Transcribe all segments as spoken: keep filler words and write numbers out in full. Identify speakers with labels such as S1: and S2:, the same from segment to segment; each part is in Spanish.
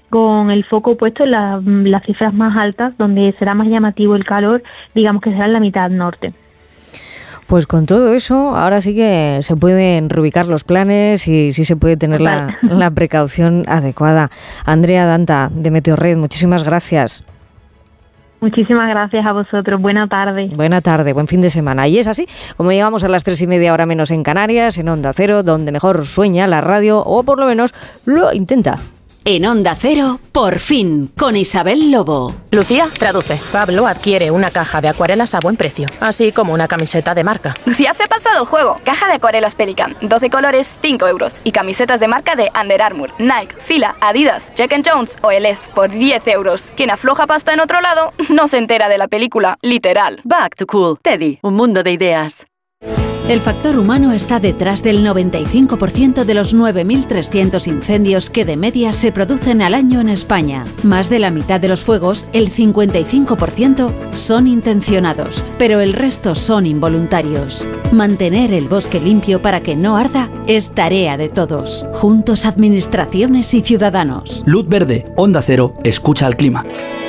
S1: con el foco puesto en la, las cifras más altas, donde será más llamativo el calor, digamos que será en la mitad norte.
S2: Pues con todo eso, ahora sí que se pueden reubicar los planes y sí se puede tener la, la precaución adecuada. Andrea Danta, de Meteorred, muchísimas gracias.
S1: Muchísimas gracias a vosotros. Buena tarde.
S2: Buena tarde, buen fin de semana. Y es así, como llegamos a las tres y media, hora menos en Canarias, en Onda Cero, donde mejor sueña la radio, o por lo menos lo intenta.
S3: En Onda Cero, por fin, con Isabel Lobo.
S4: Lucía, traduce. Pablo adquiere una caja de acuarelas a buen precio, así como una camiseta de marca.
S5: Lucía se ha pasado el juego. Caja de acuarelas Pelican, doce colores, cinco euros. Y camisetas de marca de Under Armour, Nike, Fila, Adidas, Jack and Jones o Eles por diez euros. Quien afloja pasta en otro lado no se entera de la película, literal.
S3: Back to Cool, Teddy, un mundo de ideas. El factor humano está detrás del noventa y cinco por ciento de los nueve mil trescientos incendios que de media se producen al año en España. Más de la mitad de los fuegos, el cincuenta y cinco por ciento, son intencionados, pero el resto son involuntarios. Mantener el bosque limpio para que no arda es tarea de todos. Juntos, administraciones y ciudadanos.
S6: Luz verde, Onda Cero, escucha al clima.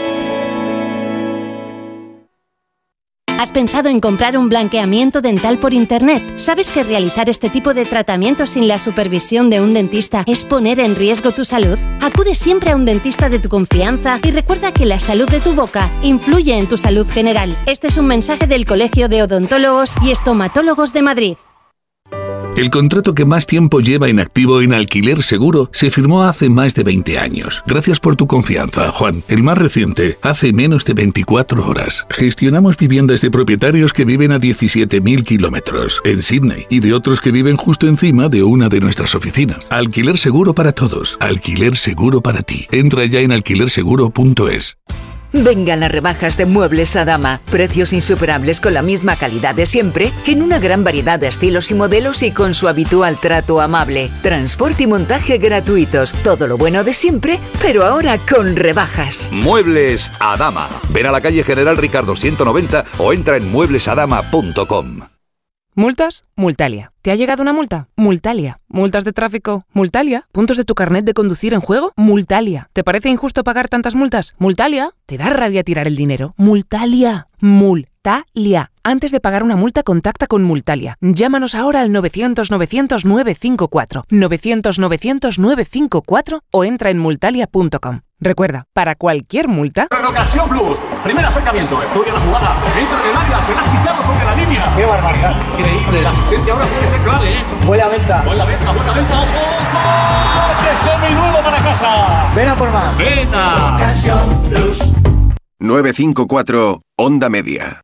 S7: ¿Has pensado en comprar un blanqueamiento dental por internet? ¿Sabes que realizar este tipo de tratamiento sin la supervisión de un dentista es poner en riesgo tu salud? Acude siempre a un dentista de tu confianza y recuerda que la salud de tu boca influye en tu salud general. Este es un mensaje del Colegio de Odontólogos y Estomatólogos de Madrid.
S8: El contrato que más tiempo lleva en activo en Alquiler Seguro se firmó hace más de veinte años. Gracias por tu confianza, Juan. El más reciente, hace menos de veinticuatro horas. Gestionamos viviendas de propietarios que viven a diecisiete mil kilómetros en Sydney y de otros que viven justo encima de una de nuestras oficinas. Alquiler Seguro para todos. Alquiler Seguro para ti. Entra ya en alquiler seguro punto es.
S9: Vengan las rebajas de Muebles Adama. Precios insuperables con la misma calidad de siempre, en una gran variedad de estilos y modelos y con su habitual trato amable. Transporte y montaje gratuitos. Todo lo bueno de siempre, pero ahora con rebajas.
S10: Muebles Adama. Ven a la calle General Ricardo ciento noventa o entra en muebles adama punto com.
S11: ¿Multas? Multalia. ¿Te ha llegado una multa? Multalia. ¿Multas de tráfico? Multalia. ¿Puntos de tu carnet de conducir en juego? Multalia. ¿Te parece injusto pagar tantas multas? Multalia. ¿Te da rabia tirar el dinero? Multalia. Multalia. Antes de pagar una multa, contacta con Multalia. Llámanos ahora al novecientos novecientos nueve cinco cuatro, novecientos novecientos nueve cinco cuatro o entra en multalia punto com. Recuerda, para cualquier multa...
S12: Ocasión Plus. Primer acercamiento. Estudia la jugada. Entra en el área. Será quitado sobre la línea. ¡Qué barbaridad! Increíble. La asistencia ahora puede ser clave, ¿eh? Buena venta. Buena venta, buena venta. ¡Ojo! ¡Coche seminuevo para casa! Ven a por más. Venta. Ocasión Plus.
S13: nueve cinco cuatro Onda Media.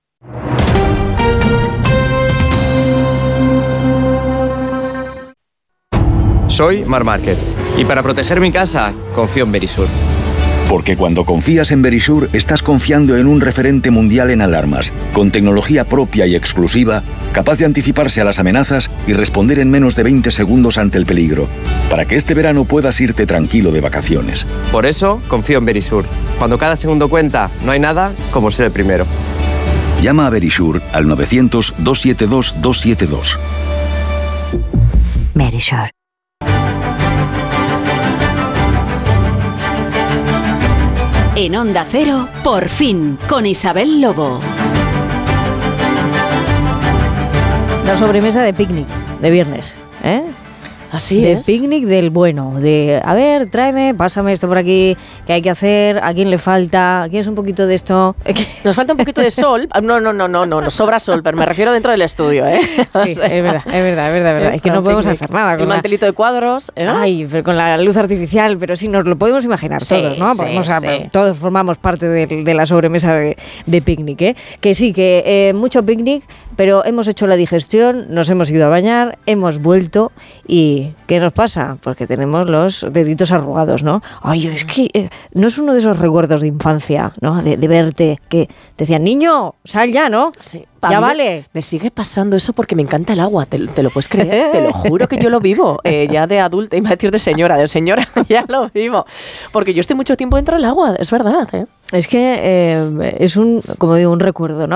S14: Soy Mar Márquez y para proteger mi casa confío en Verisur.
S15: Porque cuando confías en Verisur, estás confiando en un referente mundial en alarmas, con tecnología propia y exclusiva, capaz de anticiparse a las amenazas y responder en menos de veinte segundos ante el peligro, para que este verano puedas irte tranquilo de vacaciones.
S14: Por eso confío en Verisur. Cuando cada segundo cuenta, no hay nada como ser el primero.
S15: Llama a Verisur al novecientos, dos siete dos, dos siete dos.
S3: Verisur. En Onda Cero, por fin, con Isabel Lobo.
S2: La sobremesa de picnic de viernes, ¿eh?
S4: Así
S2: de
S4: es.
S2: De picnic del bueno, de, a ver, tráeme, pásame esto por aquí, ¿qué hay que hacer? ¿A quién le falta? ¿Quieres un poquito de esto?
S4: Nos falta un poquito de sol. No, no, no, no, no, nos sobra sol, pero me refiero dentro del estudio, ¿eh?
S2: Sí, es verdad, es verdad, es verdad, es verdad. Es que no podemos hacer nada.
S4: Con el mantelito de cuadros, ¿eh?
S2: Ay, pero con la luz artificial, pero sí, nos lo podemos imaginar sí, todos, ¿no?
S4: Sí,
S2: podemos,
S4: sí.
S2: Todos formamos parte de, de la sobremesa de, de picnic, ¿eh? Que sí, que eh, mucho picnic, pero hemos hecho la digestión, nos hemos ido a bañar, hemos vuelto y ¿qué nos pasa? Porque tenemos los deditos arrugados, ¿no? Ay, es que eh, no es uno de esos recuerdos de infancia, ¿no? De, de verte, que te decían, niño, sal ya, ¿no?
S4: Sí.
S2: Ya vale.
S4: Me, me sigue pasando eso porque me encanta el agua, te, te lo puedes creer, te lo juro que yo lo vivo, eh, ya de adulta, iba a decir de señora, de señora, ya lo vivo, porque yo estoy mucho tiempo dentro del agua, es verdad, ¿eh?
S2: Es que eh, es un, como digo, un recuerdo, ¿no?